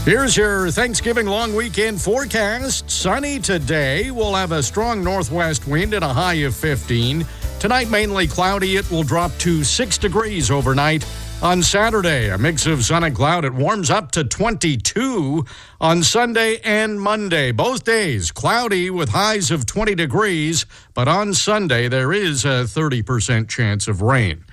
Here's your Thanksgiving long weekend forecast. Sunny today. We'll have a strong northwest wind at a high of 15. Tonight, mainly cloudy. It will drop to 6 degrees overnight. On Saturday, a mix of sun and cloud. It warms up to 22 on Sunday and Monday. Both days, cloudy with highs of 20 degrees. But on Sunday, there is a 30% chance of rain.